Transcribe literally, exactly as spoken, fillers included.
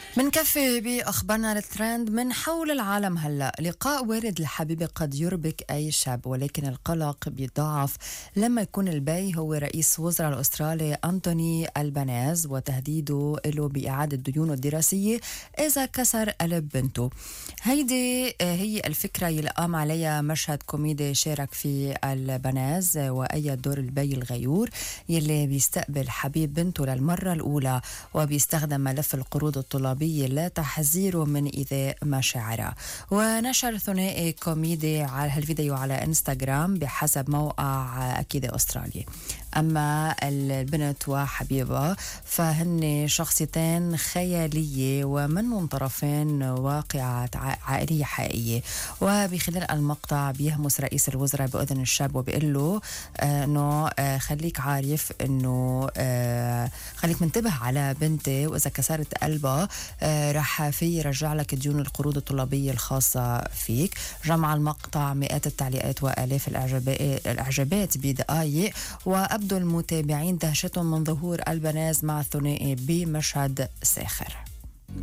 منكفي بأخبارنا الترند من حول العالم. هلأ لقاء والد الحبيبة قد يربك أي شاب، ولكن القلق بيضاعف لما يكون البي هو رئيس وزراء الأسترالي أنتوني ألبانيز، وتهديده له بإعادة ديونه الدراسية إذا كسر قلب بنته. هيدي هي الفكرة يلي قام عليها مشهد كوميدي شارك فيه ألبانيز، وأيد دور البي الغيور يلي بيستقبل حبيب بنته للمرة الأولى، وبيستخدم ملف القروض الطلابية لا تحذيره من إيذاء مشاعرها. ونشر ثنائي كوميدي على هالفيديو على انستغرام بحسب موقع أكيد أسترالي. أما البنت وحبيبها فهن شخصيتين خيالية ومنهم طرفين واقعة عائلية حقيقية. وبخلال المقطع بيهمس رئيس الوزراء بأذن الشاب وبيقول له آه انه آه خليك عارف انه آه خليك منتبه على بنتي، واذا كسرت قلبها آه رح في يرجع لك ديون القروض الطلابية الخاصة فيك. جمع المقطع مئات التعليقات وآلاف الإعجابات بدقائق، وأبدو المتابعين دهشتهم من ظهور ألبانيز مع الثنائي بمشهد ساخر.